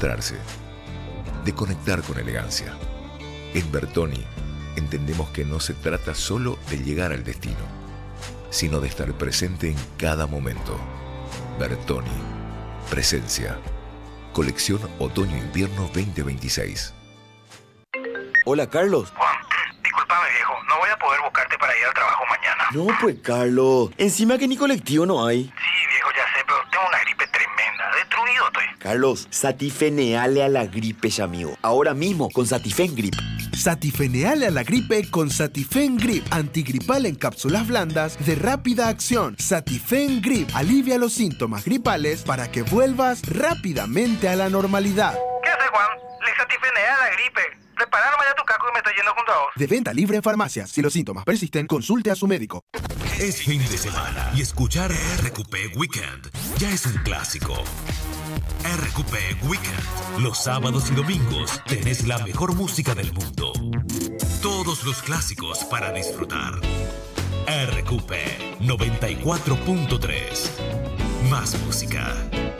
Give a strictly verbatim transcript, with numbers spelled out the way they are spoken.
mostrarse, de conectar con elegancia. En Bertoni entendemos que no se trata solo de llegar al destino, sino de estar presente en cada momento. Bertoni, presencia. Colección Otoño-Invierno veinte veintiséis. Hola, Carlos. Juan, discúlpame, viejo. No voy a poder buscarte para ir al trabajo mañana. No, pues, Carlos. Encima que ni colectivo no hay. Sí, viejo, ya sé, pero tengo una gripe tremenda. Destruido estoy. Carlos, satifeneale a la gripe, ya, amigo. Ahora mismo, con Satifen Grip. Satifeneale a la gripe con Satifen Grip. Antigripal en cápsulas blandas de rápida acción. Satifen Grip alivia los síntomas gripales para que vuelvas rápidamente a la normalidad. ¿Qué haces, Juan? Le satifeneé a la gripe. Prepara nomás ya tu casco y me estoy yendo junto a vos. De venta libre en farmacias. Si los síntomas persisten, consulte a su médico. Es fin de semana y escuchar R Q P Weekend ya es un clásico. R Q P Weekend. Los sábados y domingos tenés la mejor música del mundo. Todos los clásicos para disfrutar. R Q P noventa y cuatro punto tres. Más música.